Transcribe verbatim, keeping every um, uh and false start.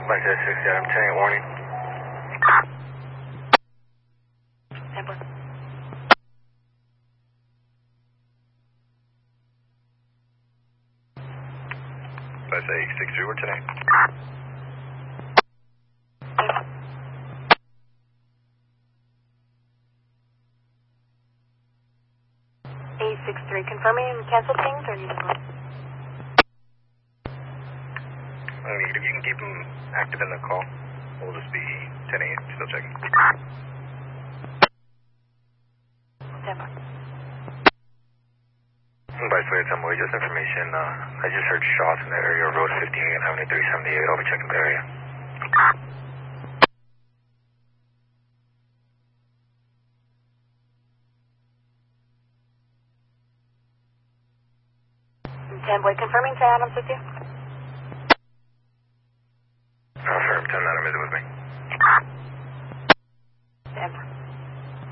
Like that six, Adam ten eight warning. Temple. Let's say six three, we're today. eight six three, confirming cancel things or you just want? I mean, if you can keep them active in the call, we'll just be ten eight, still checking. Temple. By the way, Temple, just information, uh, I just heard shots in the area of Road fifty-eight and Avenue three seventy-eight. I'll be checking the area. Temple, confirming ten Adams with you? Affirm, ten Adam, is it with me? Temple.